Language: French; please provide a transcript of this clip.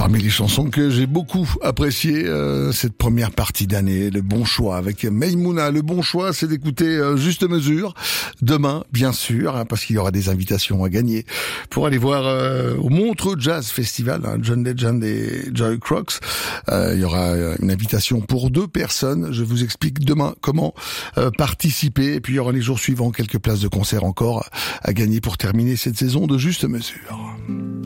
Parmi les chansons que j'ai beaucoup appréciées cette première partie d'année, le bon choix avec Maïmouna. Le bon choix, c'est d'écouter Juste Mesure demain, bien sûr, hein, parce qu'il y aura des invitations à gagner pour aller voir au Montreux Jazz Festival, hein, John Legend et Joy Crocs. Il y aura une invitation pour 2 personnes. Je vous explique demain comment participer. Et puis il y aura les jours suivants quelques places de concert encore à gagner pour terminer cette saison de Juste Mesure.